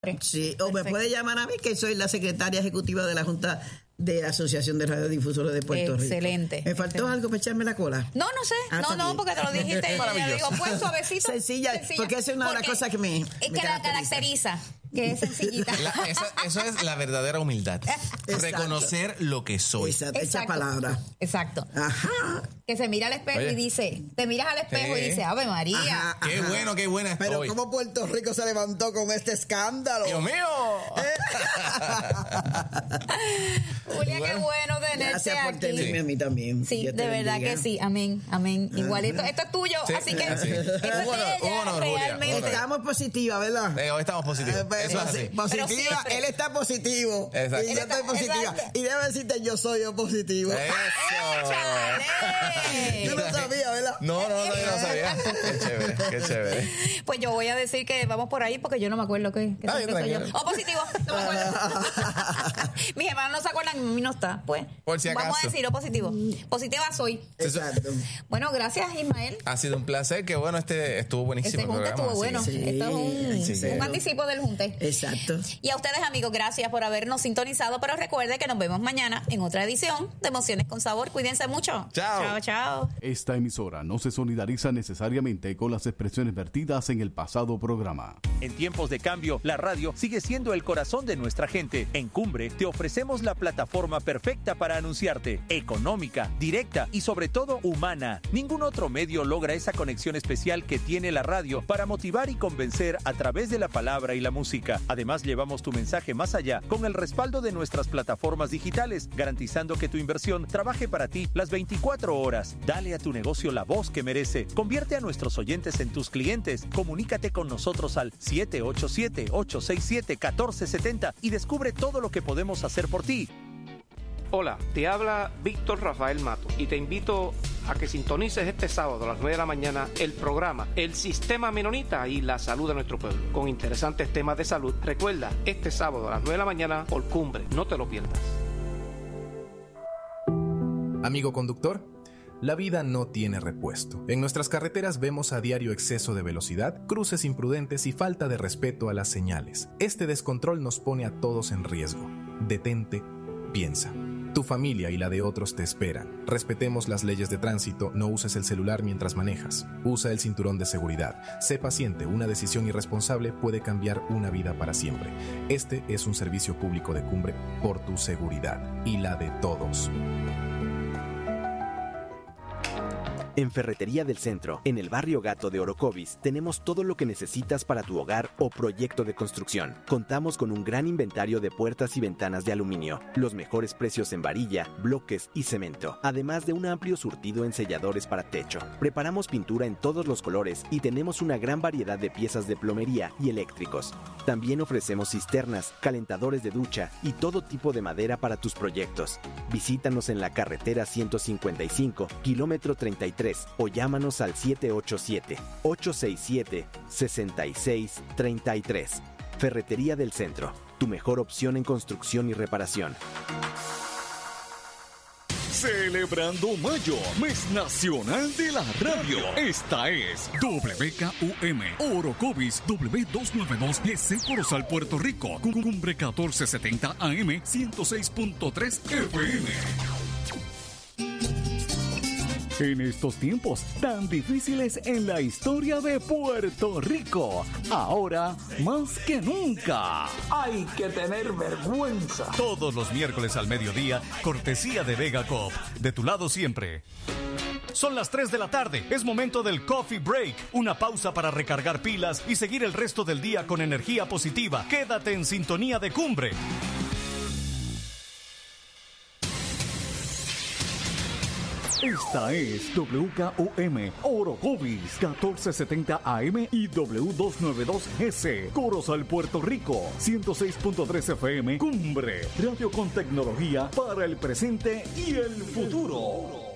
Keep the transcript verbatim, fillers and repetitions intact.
Sí, o me puede llamar a mí, que soy la secretaria ejecutiva de la Junta de la Asociación de Radiodifusores de Puerto Excelente, Rico. excelente. ¿Me faltó algo para echarme la cola? No, no sé. Ah, no, no, porque te lo dijiste. Yo digo, pues suavecito. Sencilla, sencilla. porque esa es una de las cosas que me, Es me que la caracteriza, que es sencillita. La, eso, eso es la verdadera humildad. Exacto. Reconocer lo que soy. Esa, esa palabra. Exacto. Ajá. Que se mira al espejo Oye. y dice, te miras al espejo Sí. y dice, Ave María. Ajá, Qué ajá. bueno, qué buena estoy. Pero ¿cómo Puerto Rico se levantó con este escándalo? ¡Dios mío! Julia, qué bueno tenerte Gracias por aquí. tenerme a mí también. Sí, Dios de te verdad bendiga. que sí. Amén, amén. Igualito. Esto es tuyo, Sí, así que sí. esto es Un honor, de un ella, honor, Julia, realmente. un honor. Estamos positivas, ¿verdad? Eh, hoy estamos positivos. Eh, pues, Eso es posi- así. Positiva, Pero siempre. él está positivo. Exacto. Y yo Él está- estoy positiva. exacto. Y debo decirte, yo soy yo positivo. Eso. ¡Échale! Yo no sabía, ¿verdad? No, no, no, yo no sabía. Qué chévere, qué chévere. Pues yo voy a decir que vamos por ahí porque yo no me acuerdo qué, qué Ay, siempre soy yo. tranquilo. Oh, positivo. No me acuerdo. Mis hermanos no se acuerdan, a mí no está. Pues Por si vamos a acaso. decir, oh, positivo. Positiva soy. Exacto. Bueno, gracias, Ismael. Ha sido un placer, que bueno, este estuvo buenísimo. Este el junte programa, estuvo así bueno. que- Sí, Esto es un, sí, sí. un anticipo del junte. Exacto. Y a ustedes, amigos, gracias por habernos sintonizado. Pero recuerde que nos vemos mañana en otra edición de Emociones con Sabor. Cuídense mucho. Chao. Chao, chao. Esta emisora no se solidariza necesariamente con las expresiones vertidas en el pasado programa. En tiempos de cambio, la radio sigue siendo el corazón de nuestra gente. En Cumbre te ofrecemos la plataforma perfecta para anunciarte, económica, directa y sobre todo humana. Ningún otro medio logra esa conexión especial que tiene la radio para motivar y convencer a través de la palabra y la música. Además, llevamos tu mensaje más allá con el respaldo de nuestras plataformas digitales, garantizando que tu inversión trabaje para ti las veinticuatro horas. Dale a tu negocio la voz que merece. Convierte a nuestros oyentes en tus clientes. Comunícate con nosotros al siete ocho siete, ocho seis siete, uno cuatro siete cero y descubre todo lo que podemos hacer por ti. Hola, te habla Víctor Rafael Mato y te invito a que sintonices este sábado a las nueve de la mañana el programa El Sistema Menonita y la Salud de Nuestro Pueblo, con interesantes temas de salud. Recuerda, este sábado a las nueve de la mañana por Cumbre, no te lo pierdas. Amigo conductor, la vida no tiene repuesto. En nuestras carreteras vemos a diario exceso de velocidad, cruces imprudentes y falta de respeto a las señales. Este descontrol nos pone a todos en riesgo. Detente, piensa. Tu familia y la de otros te esperan. Respetemos las leyes de tránsito, no uses el celular mientras manejas. Usa el cinturón de seguridad. Sé paciente, una decisión irresponsable puede cambiar una vida para siempre. Este es un servicio público de Cumbre por tu seguridad y la de todos. En Ferretería del Centro, en el barrio Gato de Orocovis, tenemos todo lo que necesitas para tu hogar o proyecto de construcción. Contamos con un gran inventario de puertas y ventanas de aluminio, los mejores precios en varilla, bloques y cemento, además de un amplio surtido en selladores para techo. Preparamos pintura en todos los colores y tenemos una gran variedad de piezas de plomería y eléctricos. También ofrecemos cisternas, calentadores de ducha y todo tipo de madera para tus proyectos. Visítanos en la carretera ciento cincuenta y cinco, kilómetro treinta y tres, o llámanos al siete ocho siete, ocho seis siete, seis seis tres tres. Ferretería del Centro, tu mejor opción en construcción y reparación. Celebrando Mayo, mes nacional de la radio. Esta es W K U M, Orocovis W doscientos noventa y dos G C Corozal, Puerto Rico. Cumbre catorce setenta A M, ciento seis punto tres F M. En estos tiempos tan difíciles en la historia de Puerto Rico, ahora más que nunca, hay que tener vergüenza. Todos los miércoles al mediodía, cortesía de Vega Coop, de tu lado siempre. Son las tres de la tarde, es momento del Coffee Break, una pausa para recargar pilas y seguir el resto del día con energía positiva. Quédate en sintonía de Cumbre. Esta es W K U M, Orocovis, catorce setenta A M y W doscientos noventa y dos G C, Corozal, Puerto Rico, ciento seis punto tres F M, Cumbre, radio con tecnología para el presente y el futuro.